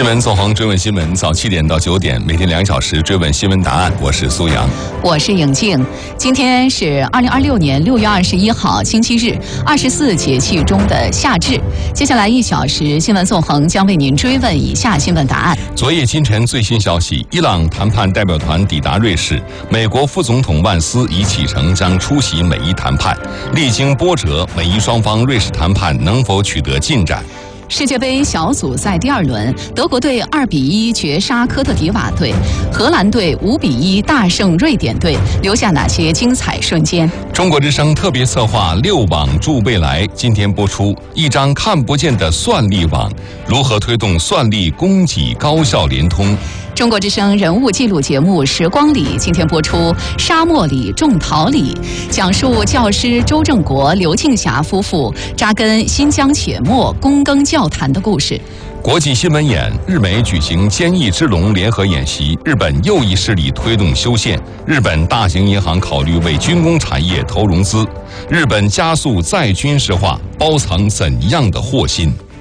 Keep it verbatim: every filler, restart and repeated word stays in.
新闻纵横追问新闻，早七点到九点，每天两小时追问新闻答案。我是苏阳， 我是颖静。今天是二零二六年六月二十一号，星期日，二十四节气中的夏至。接下来一小时，新闻纵横将为您追问以下新闻答案。 昨夜今晨最新消息，伊朗谈判代表团抵达瑞士，美国副总统万斯已启程将出席美伊谈判。历经波折，美伊双方瑞士谈判能否取得进展？ 世界杯小组赛第二轮，德国队二比一绝杀科特迪瓦队，荷兰队五比一大胜瑞典队，留下哪些精彩瞬间？ 中国之声特别策划六网助未来，今天播出一张看不见的算力网，如何推动算力供给高效联通？ 中国之声人物记录节目《时光里》今天播出沙漠里种桃李，讲述教师周正国、刘庆霞夫妇扎根新疆且末躬耕教坛的故事。 国际新闻眼，日美举行坚毅之龙联合演习，日本右翼势力推动修宪，日本大型银行考虑为军工产业投融资，日本加速再军事化，包藏怎样的祸心？